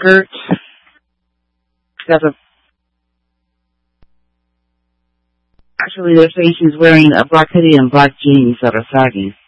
skirt. Actually, they're saying she's wearing a black hoodie and black jeans that are sagging.